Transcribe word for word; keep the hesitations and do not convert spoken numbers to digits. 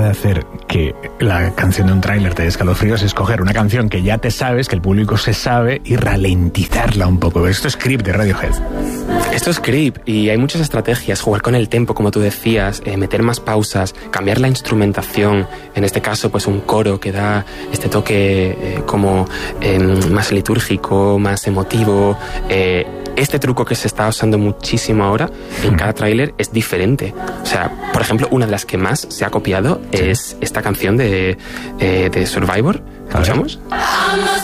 de hacer que la canción de un tráiler te dé escalofríos es coger una canción que ya te sabes, que el público se sabe, y ralentizarla un poco. Esto es Creep de Radiohead. Esto es Creep y hay muchas estrategias, jugar con el tempo, como tú decías, eh, meter más pausas, cambiar la instrumentación, en este caso pues un coro que da este toque eh, como eh, más litúrgico, más emotivo. Eh, este truco que se está usando muchísimo ahora en cada tráiler es diferente. O sea, por ejemplo, una de las que más se ha copiado es esta canción de, eh, de Survivor. ¿Escuchamos?